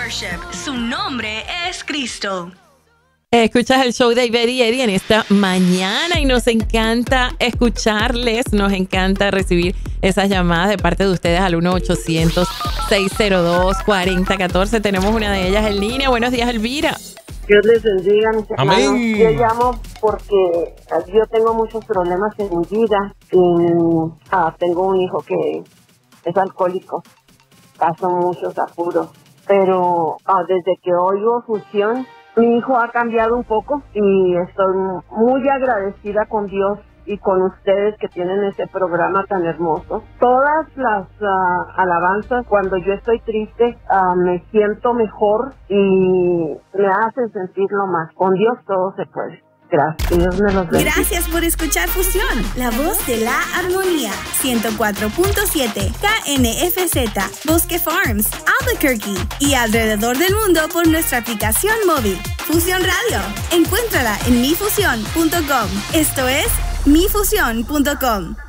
Worship. Su nombre es Cristo. Escuchas el show de Ivette y Eddie en esta mañana y nos encanta escucharles, nos encanta recibir esas llamadas de parte de ustedes al 1-800-602-4014. Tenemos una de ellas en línea. Buenos días, Elvira. Dios les bendiga, mis hermanos. Amén. Yo llamo porque yo tengo muchos problemas en mi vida y tengo un hijo que es alcohólico. Paso muchos apuros, pero desde que oigo Fusión, mi hijo ha cambiado un poco y estoy muy agradecida con Dios y con ustedes que tienen ese programa tan hermoso. Todas las alabanzas, cuando yo estoy triste, me siento mejor y me hacen sentirlo más. Con Dios todo se puede. Gracias, Dios me los bendiga. Gracias por escuchar Fusión, la voz de la armonía. 104.7 KNFZ, Bosque Farms, Albuquerque y alrededor del mundo por nuestra aplicación móvil. Fusión Radio. Encuéntrala en mifusión.com. Esto es mifusión.com.